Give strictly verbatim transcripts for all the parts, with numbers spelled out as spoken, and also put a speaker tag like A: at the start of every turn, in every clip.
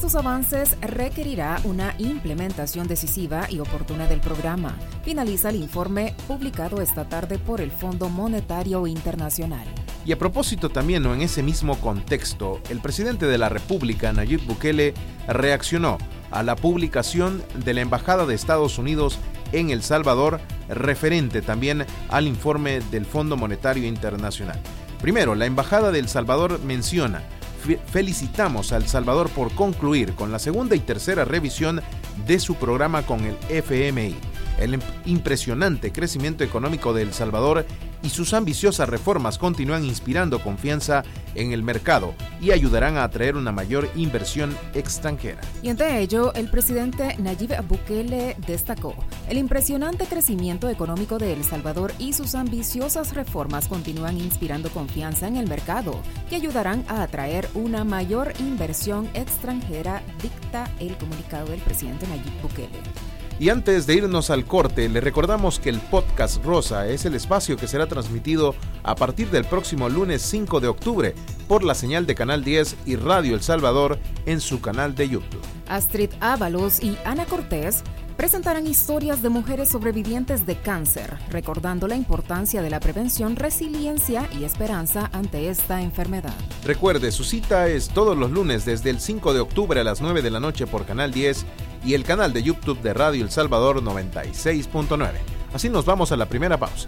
A: Estos avances requerirá una implementación decisiva y oportuna del programa. Finaliza el informe publicado esta tarde por el Fondo Monetario Internacional.
B: Y a propósito también, o en ese mismo contexto, el presidente de la República, Nayib Bukele, reaccionó a la publicación de la Embajada de Estados Unidos en El Salvador, referente también al informe del Fondo Monetario Internacional. Primero, la Embajada de El Salvador menciona: felicitamos a El Salvador por concluir con la segunda y tercera revisión de su programa con el F M I. El impresionante crecimiento económico de El Salvador y sus ambiciosas reformas continúan inspirando confianza en el mercado y ayudarán a atraer una mayor inversión extranjera.
A: Y ante ello, el presidente Nayib Bukele destacó: el impresionante crecimiento económico de El Salvador y sus ambiciosas reformas continúan inspirando confianza en el mercado y ayudarán a atraer una mayor inversión extranjera, dicta el comunicado del presidente Nayib Bukele.
B: Y antes de irnos al corte, le recordamos que el Podcast Rosa es el espacio que será transmitido a partir del próximo lunes cinco de octubre por la señal de Canal diez y Radio El Salvador en su canal de YouTube.
A: Astrid Ábalos y Ana Cortés presentarán historias de mujeres sobrevivientes de cáncer, recordando la importancia de la prevención, resiliencia y esperanza ante esta enfermedad.
B: Recuerde, su cita es todos los lunes desde el cinco de octubre a las nueve de la noche por Canal diez y el canal de YouTube de Radio El Salvador noventa y seis punto nueve. Así nos vamos a la primera pausa.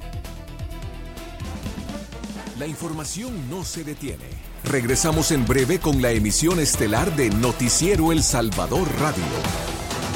C: La información no se detiene. Regresamos en breve con la emisión estelar de Noticiero El Salvador Radio.